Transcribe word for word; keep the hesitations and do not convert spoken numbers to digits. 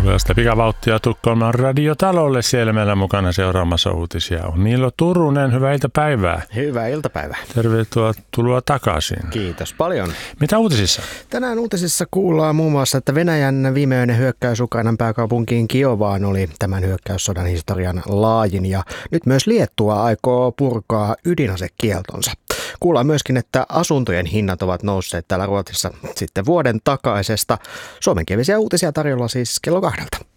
Nopeasta pikavauhtia Tukholman radiotalolle. Siellä meillä mukana seuraamassa uutisia on Niilo Turunen. Hyvää iltapäivää. Hyvää iltapäivää. Tervetuloa takaisin. Kiitos paljon. Mitä uutisissa? Tänään uutisissa kuullaan muun muassa, että Venäjän viimeinen hyökkäys Ukrainan pääkaupunkiin Kiovaan oli tämän hyökkäyssodan historian laajin. Ja nyt myös Liettua aikoo purkaa ydinasekieltonsa. Kuullaan myöskin, että asuntojen hinnat ovat nousseet täällä Ruotsissa sitten vuoden takaisesta. Suomenkielisiä uutisia tarjolla siis kello kahdelta.